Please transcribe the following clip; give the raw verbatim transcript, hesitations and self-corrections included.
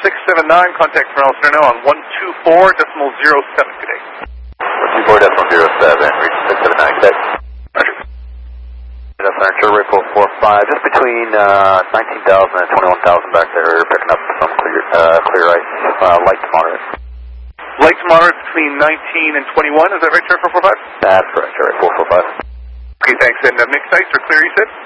six seven nine, contact from Alice now on one two four decimal zero seven, good day. one two four decimal zero seven, reach six seven nine, good day. Roger. That's our insurer, four four five, just between uh, nineteen thousand and twenty-one thousand back there, picking up some clear, uh, clear ice, uh, light to moderate. Light to moderate between nineteen and twenty-one, is that right, sir, four four five? That's correct, all right, four four five. Okay, thanks. And uh, mixed ice or clear, you said?